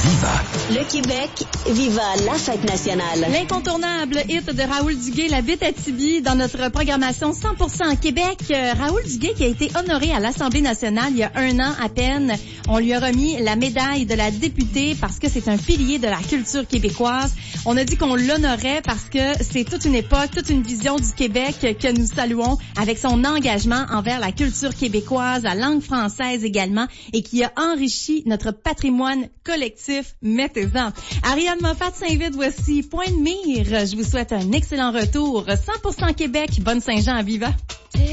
Viva. Le Québec, viva la fête nationale. L'incontournable hit de Raoul Duguay, La Bite à Tibi, dans notre programmation 100% Québec. Raoul Duguay qui a été honoré à l'Assemblée nationale il y a 1 an à peine. On lui a remis la médaille de la députée parce que c'est un pilier de la culture québécoise. On a dit qu'on l'honorait parce que c'est toute une époque, toute une vision du Québec que nous saluons avec son engagement envers la culture québécoise, la langue française également, et qui a enrichi notre patrimoine collectif. Mettez-en. Ariane Moffat s'invite, voici Point de mire. Je vous souhaite un excellent retour. 100% Québec, bonne Saint-Jean à Viva.